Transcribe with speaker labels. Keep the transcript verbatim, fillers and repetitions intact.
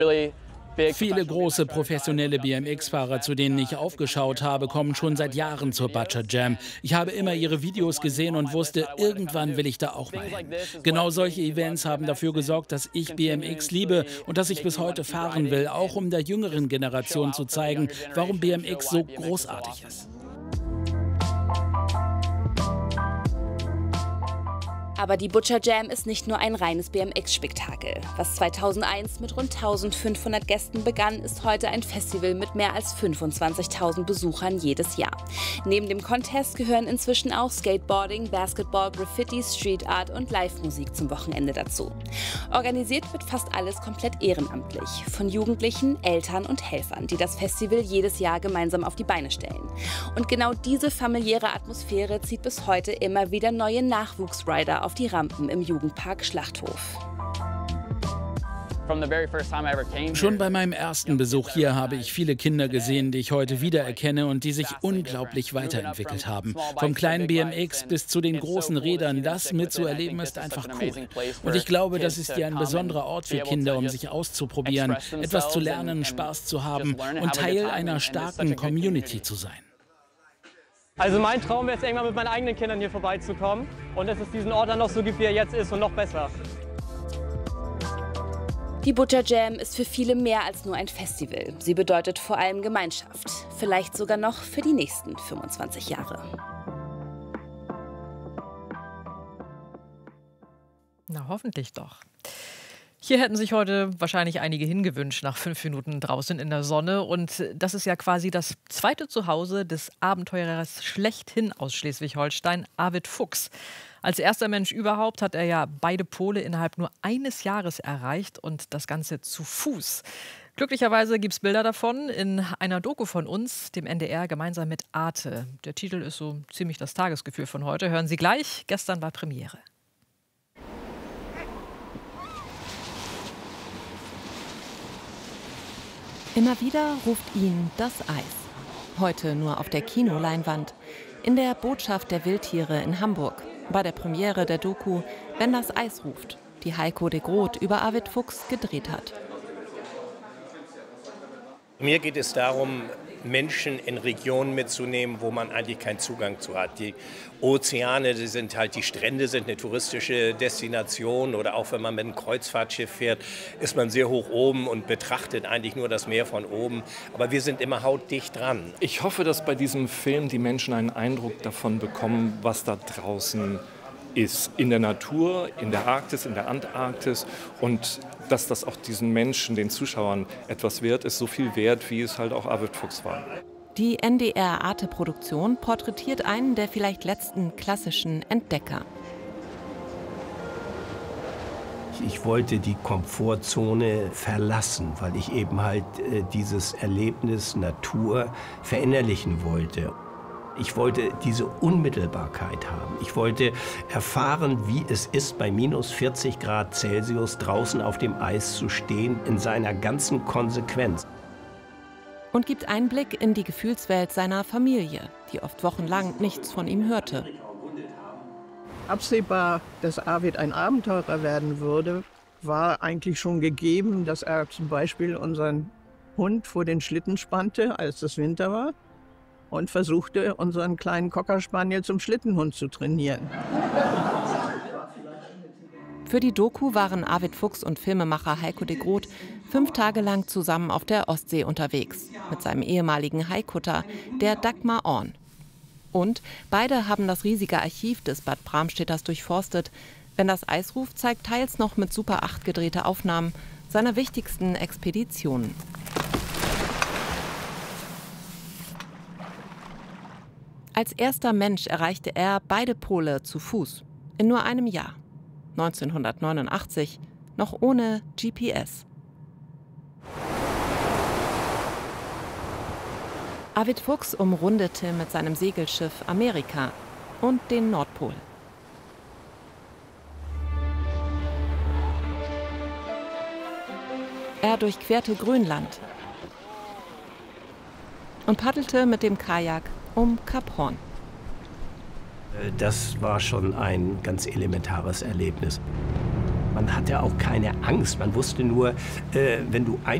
Speaker 1: Viele große professionelle B M X-Fahrer, zu denen ich aufgeschaut habe, kommen schon seit Jahren zur Butcher Jam. Ich habe immer ihre Videos gesehen und wusste, irgendwann will ich da auch mal hin. Genau solche Events haben dafür gesorgt, dass ich B M X liebe und dass ich bis heute fahren will, auch um der jüngeren Generation zu zeigen, warum B M X so großartig ist.
Speaker 2: Aber die Butcher Jam ist nicht nur ein reines B M X-Spektakel. Was zweitausendeins mit rund eintausendfünfhundert Gästen begann, ist heute ein Festival mit mehr als fünfundzwanzigtausend Besuchern jedes Jahr. Neben dem Contest gehören inzwischen auch Skateboarding, Basketball, Graffiti, Street Art und Live-Musik zum Wochenende dazu. Organisiert wird fast alles komplett ehrenamtlich. Von Jugendlichen, Eltern und Helfern, die das Festival jedes Jahr gemeinsam auf die Beine stellen. Und genau diese familiäre Atmosphäre zieht bis heute immer wieder neue Nachwuchsrider auf die Rampen im Jugendpark Schlachthof.
Speaker 1: Schon bei meinem ersten Besuch hier habe ich viele Kinder gesehen, die ich heute wiedererkenne und die sich unglaublich weiterentwickelt haben. Vom kleinen B M X bis zu den großen Rädern, das mitzuerleben ist einfach cool. Und ich glaube, das ist ja ein besonderer Ort für Kinder, um sich auszuprobieren, etwas zu lernen, Spaß zu haben und Teil einer starken Community zu sein.
Speaker 3: Also mein Traum wäre es, irgendwann mit meinen eigenen Kindern hier vorbeizukommen und dass es diesen Ort dann noch so gibt, wie er jetzt ist und noch besser.
Speaker 2: Die Butcher Jam ist für viele mehr als nur ein Festival. Sie bedeutet vor allem Gemeinschaft. Vielleicht sogar noch für die nächsten fünfundzwanzig Jahre.
Speaker 4: Na, hoffentlich doch. Hier hätten sich heute wahrscheinlich einige hingewünscht nach fünf Minuten draußen in der Sonne. Und das ist ja quasi das zweite Zuhause des Abenteurers schlechthin aus Schleswig-Holstein, Arvid Fuchs. Als erster Mensch überhaupt hat er ja beide Pole innerhalb nur eines Jahres erreicht und das Ganze zu Fuß. Glücklicherweise gibt es Bilder davon in einer Doku von uns, dem N D R, gemeinsam mit Arte. Der Titel ist so ziemlich das Tagesgefühl von heute. Hören Sie gleich. Gestern war Premiere.
Speaker 5: Immer wieder ruft ihn das Eis. Heute nur auf der Kinoleinwand. In der Botschaft der Wildtiere in Hamburg. Bei der Premiere der Doku Wenn das Eis ruft, die Heiko de Groot über Arvid Fuchs gedreht hat.
Speaker 6: Mir geht es darum, Menschen in Regionen mitzunehmen, wo man eigentlich keinen Zugang zu hat. Die Ozeane, die sind halt, die Strände sind eine touristische Destination oder auch wenn man mit einem Kreuzfahrtschiff fährt, ist man sehr hoch oben und betrachtet eigentlich nur das Meer von oben. Aber wir sind immer hautdicht dran.
Speaker 7: Ich hoffe, dass bei diesem Film die Menschen einen Eindruck davon bekommen, was da draußen ist. In der Natur, in der Arktis, in der Antarktis und dass das auch diesen Menschen, den Zuschauern etwas wert ist, so viel wert, wie es halt auch Arvid Fuchs war.
Speaker 5: Die N D R-Arte-Produktion porträtiert einen der vielleicht letzten klassischen Entdecker.
Speaker 8: Ich wollte die Komfortzone verlassen, weil ich eben halt äh, dieses Erlebnis Natur verinnerlichen wollte. Ich wollte diese Unmittelbarkeit haben. Ich wollte erfahren, wie es ist, bei minus vierzig Grad Celsius draußen auf dem Eis zu stehen, in seiner ganzen Konsequenz.
Speaker 5: Und gibt Einblick in die Gefühlswelt seiner Familie, die oft wochenlang nichts von ihm hörte.
Speaker 9: Absehbar, dass Arvid ein Abenteurer werden würde, war eigentlich schon gegeben, dass er zum Beispiel unseren Hund vor den Schlitten spannte, als es Winter war. Und versuchte, unseren kleinen Cocker Spaniel zum Schlittenhund zu trainieren.
Speaker 5: Für die Doku waren Arvid Fuchs und Filmemacher Heiko de Groot fünf Tage lang zusammen auf der Ostsee unterwegs. Mit seinem ehemaligen Haikutter, der Dagmar Orn. Und beide haben das riesige Archiv des Bad Bramstedters durchforstet. Wenn das Eis ruft, zeigt teils noch mit Super acht gedrehte Aufnahmen seiner wichtigsten Expeditionen. Als erster Mensch erreichte er beide Pole zu Fuß, in nur einem Jahr, neunzehnhundertneunundachtzig, noch ohne G P S. Arvid Fuchs umrundete mit seinem Segelschiff Amerika und den Nordpol. Er durchquerte Grönland und paddelte mit dem Kajak um Kap Horn.
Speaker 8: Das war schon ein ganz elementares Erlebnis. Man hatte auch keine Angst. Man wusste nur, äh, wenn du ein